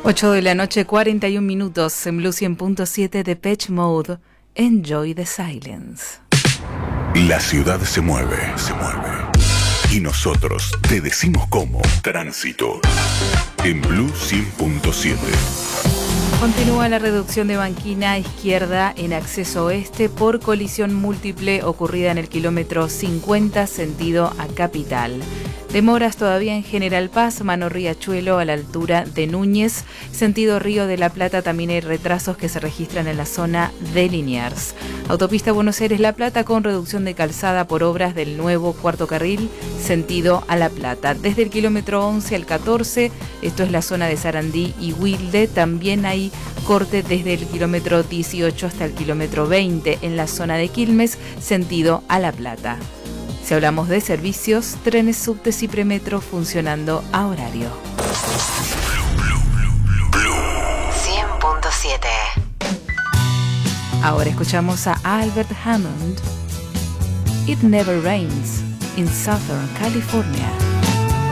8 de la noche, 41 minutos, en Blue 100.7 Depeche Mode. Enjoy the silence. La ciudad se mueve. Y nosotros te decimos cómo. Tránsito. En Blue 100.7. Continúa la reducción de banquina izquierda en acceso oeste por colisión múltiple ocurrida en el kilómetro 50 sentido a Capital. Demoras todavía en General Paz, Mano Riachuelo a la altura de Núñez. Sentido Río de la Plata también hay retrasos que se registran en la zona de Liniers. Autopista Buenos Aires-La Plata con reducción de calzada por obras del nuevo cuarto carril sentido a La Plata. Desde el kilómetro 11 al 14, esto es la zona de Sarandí y Wilde, también hay corte desde el kilómetro 18 hasta el kilómetro 20 en la zona de Quilmes, sentido a La Plata. Si hablamos de servicios, trenes, subtes y premetro funcionando a horario. Blue 100.7. Ahora escuchamos a Albert Hammond. It Never Rains in Southern California.